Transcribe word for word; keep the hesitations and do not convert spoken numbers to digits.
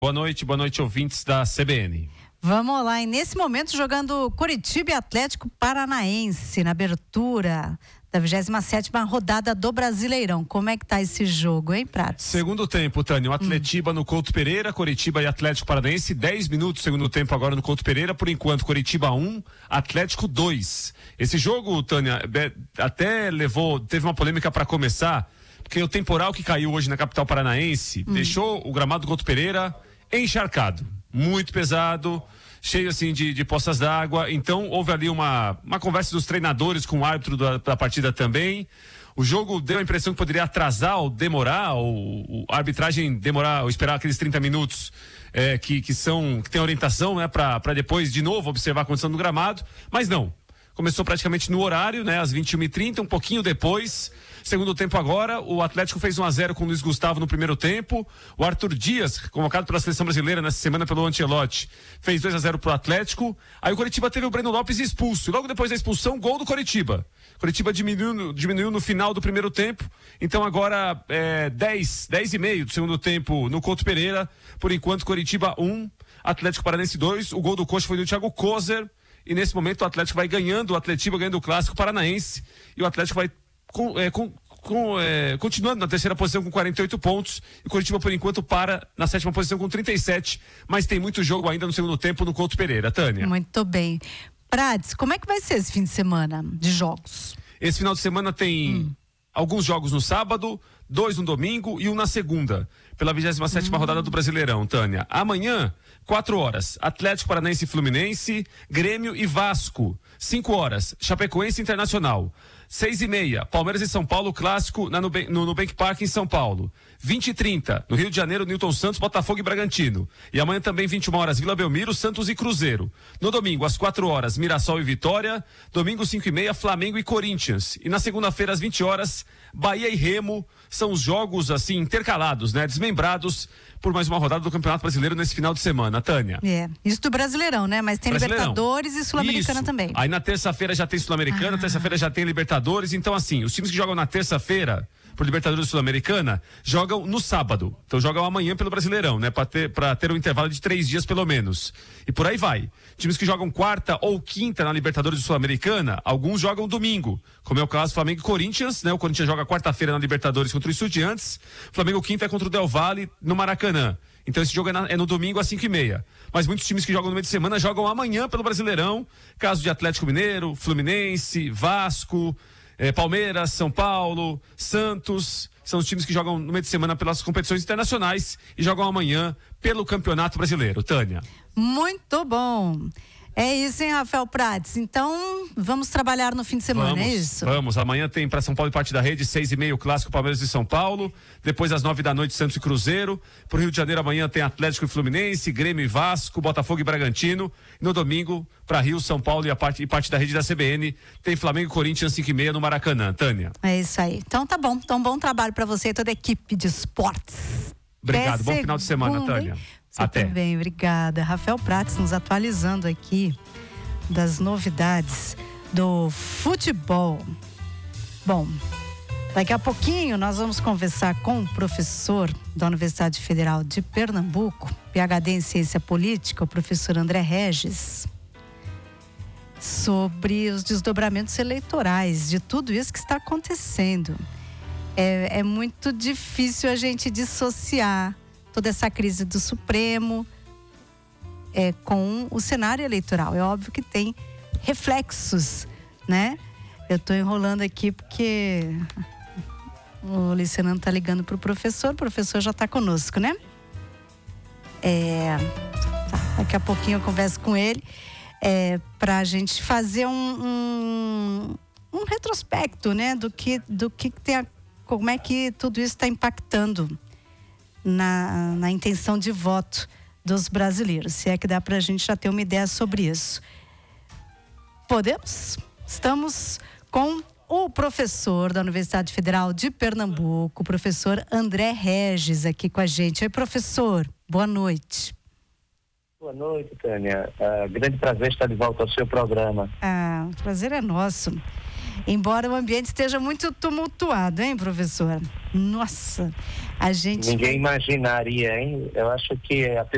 Boa noite, boa noite, ouvintes da C B N. Vamos lá, e nesse momento jogando Coritiba e Atlético Paranaense na abertura da vigésima sétima rodada do Brasileirão. Como é que tá esse jogo, hein, Pratos? Segundo tempo, Tânia, o Atletiba hum. no Couto Pereira, Coritiba e Atlético Paranaense, dez minutos segundo tempo agora no Couto Pereira, por enquanto Coritiba um, Atlético dois. Esse jogo, Tânia, até levou, teve uma polêmica para começar, porque o temporal que caiu hoje na capital paranaense hum. deixou o gramado do Couto Pereira encharcado, muito pesado, cheio assim de, de poças d'água. Então houve ali uma, uma conversa dos treinadores com o árbitro da, da partida também. O jogo deu a impressão que poderia atrasar ou demorar, ou, ou a arbitragem demorar ou esperar aqueles trinta minutos é, que, que são, que tem orientação, né, para depois de novo observar a condição do gramado, mas não. Começou praticamente no horário, né, às vinte e uma e trinta, um pouquinho depois. Segundo tempo agora, o Atlético fez um a zero com o Luiz Gustavo no primeiro tempo. O Arthur Dias, convocado pela seleção brasileira nessa semana pelo Ancelotti, fez dois a zero pro Atlético. Aí o Coritiba teve o Breno Lopes expulso. E logo depois da expulsão, gol do Coritiba. O Coritiba diminuiu, diminuiu no final do primeiro tempo. Então agora é dez, dez e meio do segundo tempo no Couto Pereira. Por enquanto, Coritiba um, Atlético Paranaense dois. O gol do Coxa foi do Thiago Kozer. E nesse momento o Atlético vai ganhando, o Atletiba ganhando o Clássico Paranaense. E o Atlético vai com, é, com, com, é, continuando na terceira posição com quarenta e oito pontos. E o Coritiba, por enquanto, para na sétima posição com trinta e sete. Mas tem muito jogo ainda no segundo tempo no Couto Pereira. Tânia. Muito bem. Prades, como é que vai ser esse fim de semana de jogos? Esse final de semana tem hum. alguns jogos no sábado, dois no domingo e um na segunda. Pela vigésima sétima hum. rodada do Brasileirão, Tânia. Amanhã, quatro horas, Atlético Paranaense e Fluminense, Grêmio e Vasco. Cinco horas, Chapecoense Internacional. Seis e meia, Palmeiras e São Paulo, clássico na Nubank, no Nubank Park em São Paulo. Vinte e trinta, no Rio de Janeiro, Newton Santos, Botafogo e Bragantino. E amanhã também, vinte e uma horas, Vila Belmiro, Santos e Cruzeiro. No domingo, às quatro horas, Mirassol e Vitória. Domingo, cinco e meia, Flamengo e Corinthians. E na segunda-feira, às vinte horas, Bahia e Remo. São os jogos, assim, intercalados, né? Desmembrados por mais uma rodada do Campeonato Brasileiro nesse final de semana, Tânia. É, isso do Brasileirão, né? Mas tem Libertadores e Sul-Americana também. Aí na terça-feira já tem Sul-Americana, ah. terça-feira já tem Libertadores. Então, assim, os times que jogam na terça-feira por Libertadores Sul-Americana jogam no sábado. Então jogam amanhã pelo Brasileirão, né? Pra ter, pra ter um intervalo de três dias pelo menos. E por aí vai. Times que jogam quarta ou quinta na Libertadores Sul-Americana, alguns jogam domingo. Como é o caso do Flamengo e Corinthians, né? O Corinthians joga quarta-feira na Libertadores contra o Estudiantes. Flamengo quinta é contra o Del Valle no Maracanã. Então esse jogo é, na, é no domingo às cinco e meia. Mas muitos times que jogam no meio de semana jogam amanhã pelo Brasileirão. Caso de Atlético Mineiro, Fluminense, Vasco, eh, Palmeiras, São Paulo, Santos. São os times que jogam no meio de semana pelas competições internacionais e jogam amanhã pelo Campeonato Brasileiro. Tânia. Muito bom. É isso, hein, Rafael Prates? Então, vamos trabalhar no fim de semana, vamos, é isso? Vamos, amanhã tem para São Paulo e parte da rede, seis e meia, o Clássico Palmeiras e São Paulo. Depois, às nove da noite, Santos e Cruzeiro. Pro Rio de Janeiro, amanhã tem Atlético e Fluminense, Grêmio e Vasco, Botafogo e Bragantino. No domingo, para Rio, São Paulo e, a parte, e parte da rede da C B N, tem Flamengo e Corinthians, cinco e meia, no Maracanã. Tânia. É isso aí. Então, tá bom. Então, bom trabalho para você e toda a equipe de esportes. Obrigado, Até bom final de semana, segunda, Tânia. Você Até. também, obrigada. Rafael Prates nos atualizando aqui das novidades do futebol. Bom, daqui a pouquinho nós vamos conversar com o professor da Universidade Federal de Pernambuco, P H D em Ciência Política, o professor André Regis, sobre os desdobramentos eleitorais, de tudo isso que está acontecendo. É, é muito difícil a gente dissociar toda essa crise do Supremo É, com o cenário eleitoral. É óbvio que tem reflexos, né? Eu estou enrolando aqui porque o Luciano está ligando para o professor, o professor já está conosco, né? É, tá, daqui a pouquinho eu converso com ele é, para a gente fazer um, um, um retrospecto, né? Do que, do que tem a, como é que tudo isso está impactando na, na intenção de voto dos brasileiros, se é que dá pra gente já ter uma ideia sobre isso. Podemos? Estamos com o professor da Universidade Federal de Pernambuco, o professor André Regis, aqui com a gente. Oi, professor, boa noite. Boa noite, Tânia. Uh, grande prazer estar de volta ao seu programa. Ah, o prazer é nosso. Embora o ambiente esteja muito tumultuado, hein, professor? Nossa, a gente... Ninguém imaginaria, hein? Eu acho que a